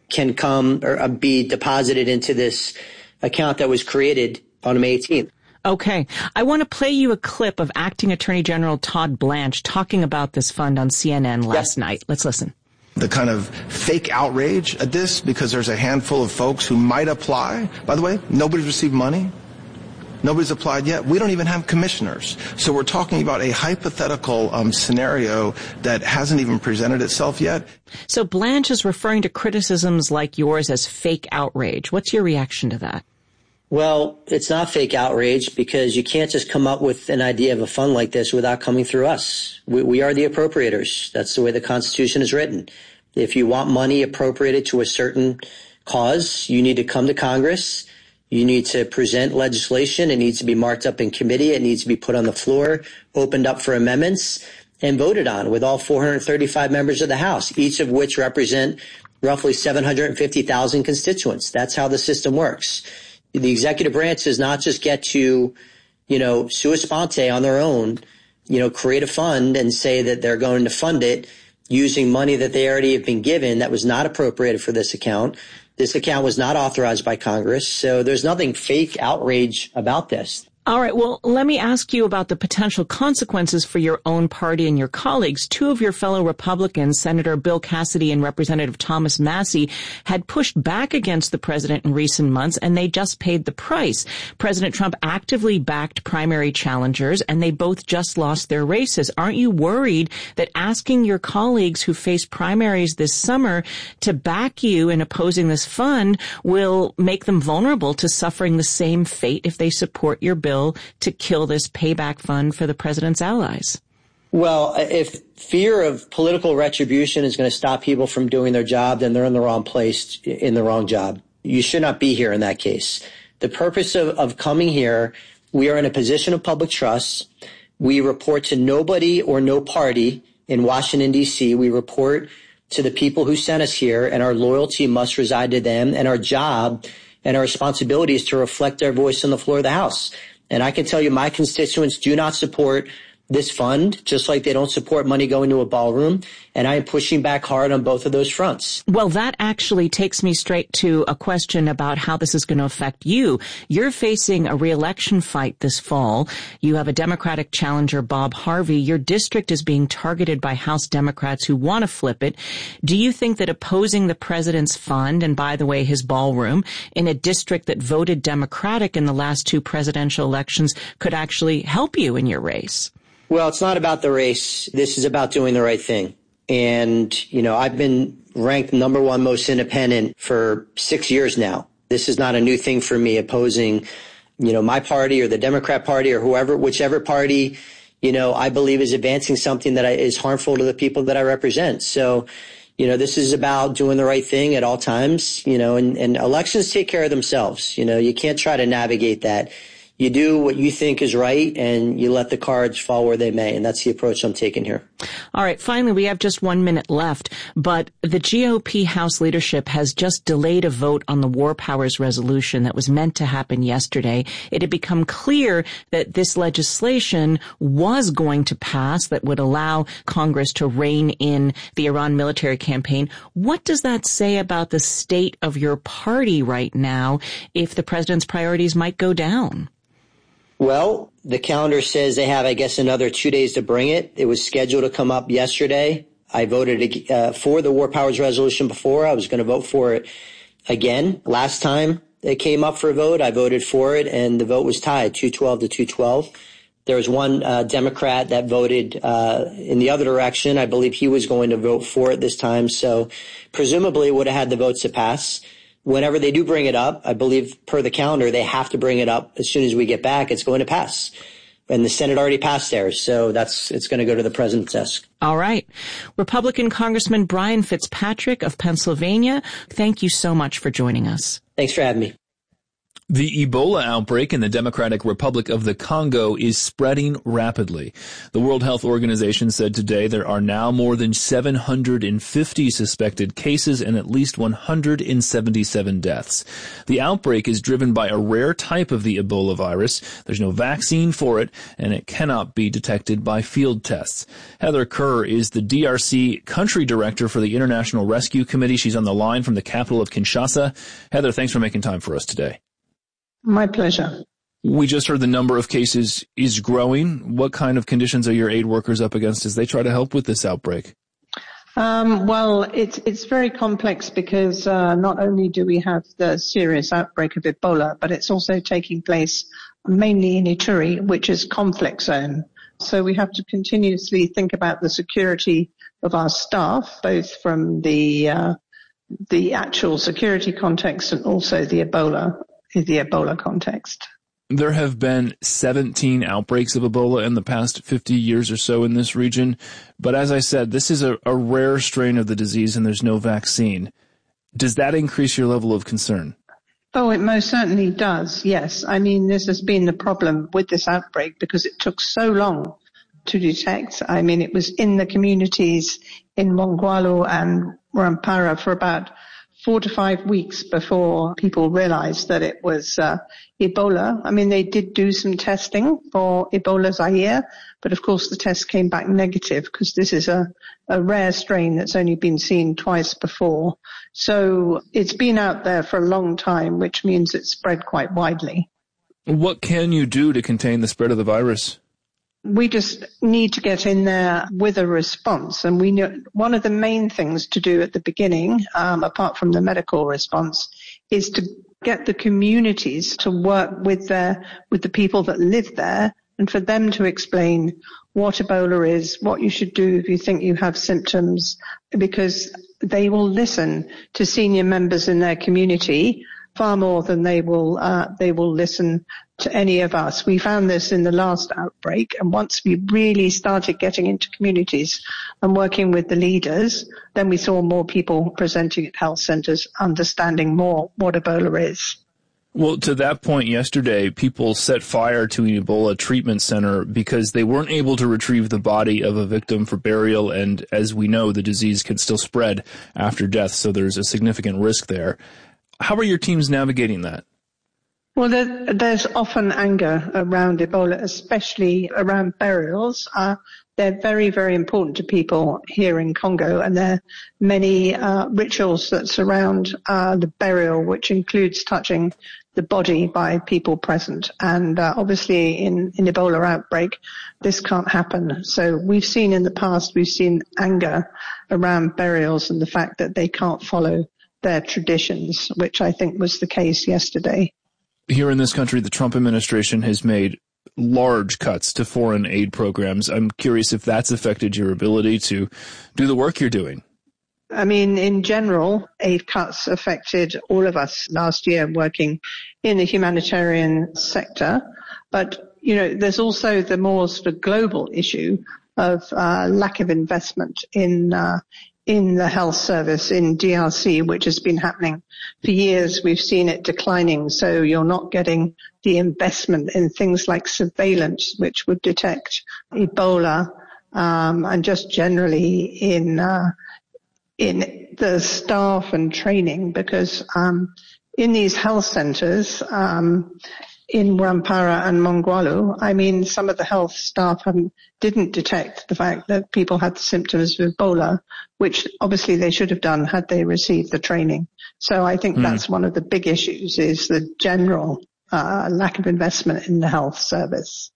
can come or be deposited into this account that was created on May eighteenth. Okay. I want to play you a clip of Acting Attorney General Todd Blanche talking about this fund on C N N last yep. night. Let's listen. The kind of fake outrage at this because there's a handful of folks who might apply. By the way, nobody's received money. Nobody's applied yet. We don't even have commissioners. So we're talking about a hypothetical um, scenario that hasn't even presented itself yet. So Blanche is referring to criticisms like yours as fake outrage. What's your reaction to that? Well, it's not fake outrage because you can't just come up with an idea of a fund like this without coming through us. We, we are the appropriators. That's the way the Constitution is written. If you want money appropriated to a certain cause, you need to come to Congress. You need to present legislation. It needs to be marked up in committee. It needs to be put on the floor, opened up for amendments, and voted on with all four hundred thirty-five members of the House, each of which represent roughly seven hundred fifty thousand constituents. That's how the system works. The executive branch does not just get to, you know, sua sponte on their own, you know, create a fund and say that they're going to fund it using money that they already have been given that was not appropriated for this account. This account was not authorized by Congress, so there's nothing fake outrage about this. All right. Well, let me ask you about the potential consequences for your own party and your colleagues. Two of your fellow Republicans, Senator Bill Cassidy and Representative Thomas Massie, had pushed back against the president in recent months, and they just paid the price. President Trump actively backed primary challengers, and they both just lost their races. Aren't you worried that asking your colleagues who face primaries this summer to back you in opposing this fund will make them vulnerable to suffering the same fate if they support your bill to kill this payback fund for the president's allies? Well, if fear of political retribution is going to stop people from doing their job, then they're in the wrong place, in the wrong job. You should not be here in that case. The purpose of, of coming here, we are in a position of public trust. We report to nobody or no party in Washington, D C. We report to the people who sent us here, and our loyalty must reside to them, and our job and our responsibility is to reflect their voice on the floor of the House. And I can tell you my constituents do not support this fund, just like they don't support money going to a ballroom. And I am pushing back hard on both of those fronts. Well, that actually takes me straight to a question about how this is going to affect you. You're facing a re-election fight this fall. You have a Democratic challenger, Bob Harvey. Your district is being targeted by House Democrats who want to flip it. Do you think that opposing the president's fund, and by the way, his ballroom, in a district that voted Democratic in the last two presidential elections could actually help you in your race? Well, it's not about the race. This is about doing the right thing. And, you know, I've been ranked number one most independent for six years now. This is not a new thing for me, opposing, you know, my party or the Democrat Party or whoever, whichever party, you know, I believe is advancing something that is harmful to the people that I represent. So, you know, this is about doing the right thing at all times, you know, and, and elections take care of themselves. You know, you can't try to navigate that. You do what you think is right, and you let the cards fall where they may, and that's the approach I'm taking here. All right, finally, we have just one minute left, but the G O P House leadership has just delayed a vote on the War Powers resolution that was meant to happen yesterday. It had become clear that this legislation was going to pass that would allow Congress to rein in the Iran military campaign. What does that say about the state of your party right now if the president's priorities might go down? Well, the calendar says they have, I guess, another two days to bring it. It was scheduled to come up yesterday. I voted uh, for the War Powers resolution before. I was going to vote for it again. Last time it came up for a vote, I voted for it, and the vote was tied, two twelve to two twelve. There was one uh, Democrat that voted uh, in the other direction. I believe he was going to vote for it this time, so presumably would have had the votes to pass. Whenever they do bring it up, I believe per the calendar, they have to bring it up as soon as we get back. It's going to pass. And the Senate already passed theirs, so that's it's going to go to the president's desk. All right. Republican Congressman Brian Fitzpatrick of Pennsylvania, thank you so much for joining us. Thanks for having me. The Ebola outbreak in the Democratic Republic of the Congo is spreading rapidly. The World Health Organization said today there are now more than seven hundred fifty suspected cases and at least one hundred seventy-seven deaths. The outbreak is driven by a rare type of the Ebola virus. There's no vaccine for it, and it cannot be detected by field tests. Heather Kerr is the D R C Country Director for the International Rescue Committee. She's on the line from the capital of Kinshasa. Heather, thanks for making time for us today. My pleasure. We just heard the number of cases is growing. What kind of conditions are your aid workers up against as they try to help with this outbreak? Um, well, it's it's very complex because uh, not only do we have the serious outbreak of Ebola, but it's also taking place mainly in Ituri, which is conflict zone. So we have to continuously think about the security of our staff, both from the uh, the actual security context and also the Ebola. the Ebola context. There have been seventeen outbreaks of Ebola in the past fifty years or so in this region. But as I said, this is a, a rare strain of the disease and there's no vaccine. Does that increase your level of concern? Oh, it most certainly does, yes. I mean, this has been the problem with this outbreak because it took so long to detect. I mean, it was in the communities in Mongwalu and Rwampara for about four to five weeks before people realized that it was uh, Ebola. I mean, they did do some testing for Ebola Zaire, but of course the test came back negative because this is a, a rare strain that's only been seen twice before. So it's been out there for a long time, which means it's spread quite widely. What can you do to contain the spread of the virus? We just need to get in there with a response. And we know one of the main things to do at the beginning, um, apart from the medical response, is to get the communities to work with their, with the people that live there and for them to explain what Ebola is, what you should do if you think you have symptoms, because they will listen to senior members in their community far more than they will, uh, they will listen to any of us. We found this in the last outbreak, and once we really started getting into communities and working with the leaders, then we saw more people presenting at health centers, understanding more what Ebola is. Well, to that point yesterday, people set fire to an Ebola treatment center because they weren't able to retrieve the body of a victim for burial, and as we know, the disease can still spread after death, so there's a significant risk there. How are your teams navigating that? Well, there, there's often anger around Ebola, especially around burials. Uh, they're very, very important to people here in Congo, and there are many uh, rituals that surround uh, the burial, which includes touching the body by people present. And uh, obviously in, in Ebola outbreak, this can't happen. So we've seen in the past, we've seen anger around burials and the fact that they can't follow their traditions, which I think was the case yesterday. Here in this country, the Trump administration has made large cuts to foreign aid programs. I'm curious if that's affected your ability to do the work you're doing. I mean, in general, aid cuts affected all of us last year working in the humanitarian sector. But, you know, there's also the more sort of global issue of uh, lack of investment in uh in the health service in D R C, which has been happening for years. We've seen it declining, so you're not getting the investment in things like surveillance, which would detect Ebola, um, and just generally in uh, in the staff and training, because um, in these health centers, um, in Rwampara and Mongwalu, I mean, some of the health staff haven't, didn't detect the fact that people had symptoms of Ebola, which obviously they should have done had they received the training. So I think mm. that's one of the big issues, is the general uh, lack of investment in the health service.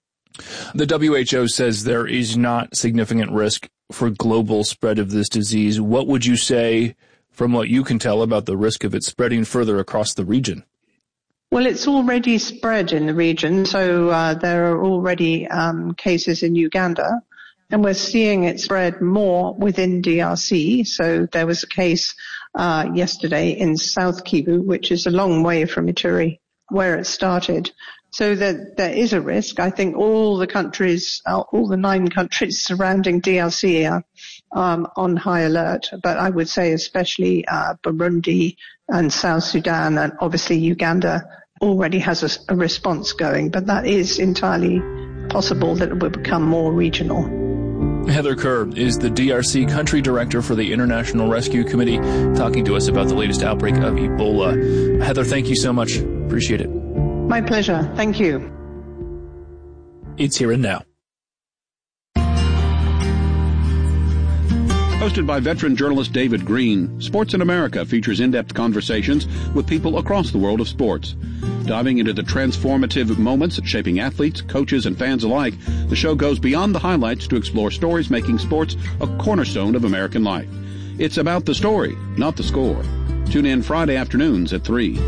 The W H O says there is not significant risk for global spread of this disease. What would you say, from what you can tell, about the risk of it spreading further across the region? Well, it's already spread in the region, so uh, there are already um, cases in Uganda, and we're seeing it spread more within D R C. So there was a case uh, yesterday in South Kivu, which is a long way from Ituri, where it started. So that there is a risk. I think all the countries, uh, all the nine countries surrounding D R C are um, on high alert, but I would say especially uh, Burundi and South Sudan and obviously Uganda already has a, a response going, but that is entirely possible that it will become more regional. Heather Kerr is the D R C Country Director for the International Rescue Committee, talking to us about the latest outbreak of Ebola. Heather, thank you so much. Appreciate it. My pleasure. Thank you. It's Here and Now. Hosted by veteran journalist David Green, Sports in America features in-depth conversations with people across the world of sports. Diving into the transformative moments shaping athletes, coaches, and fans alike, the show goes beyond the highlights to explore stories making sports a cornerstone of American life. It's about the story, not the score. Tune in Friday afternoons at three.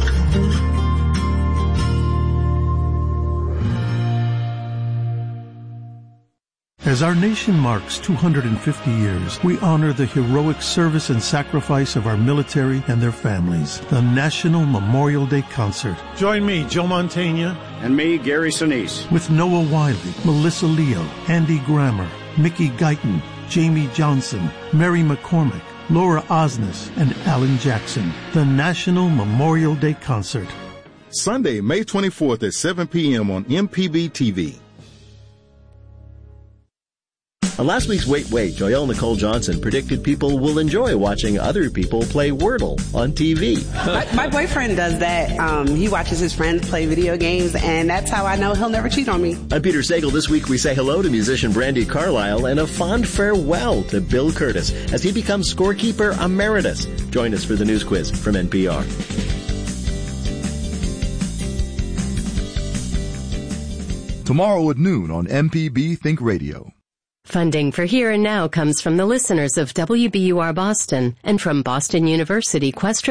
As our nation marks two hundred fifty years, we honor the heroic service and sacrifice of our military and their families. The National Memorial Day Concert. Join me, Joe Mantegna. And me, Gary Sinise. With Noah Wiley, Melissa Leo, Andy Grammer, Mickey Guyton, Jamie Johnson, Mary McCormick, Laura Osnes, and Alan Jackson. The National Memorial Day Concert. Sunday, May twenty-fourth at seven p.m. on M P B T V. On last week's Wait, Wait, Joelle Nicole Johnson predicted people will enjoy watching other people play Wordle on T V. my, my boyfriend does that. Um, he watches his friends play video games, and that's how I know he'll never cheat on me. I'm Peter Sagal. This week we say hello to musician Brandi Carlile and a fond farewell to Bill Curtis as he becomes scorekeeper emeritus. Join us for the news quiz from N P R. Tomorrow at noon on M P B Think Radio. Funding for Here and Now comes from the listeners of W B U R Boston and from Boston University Questrom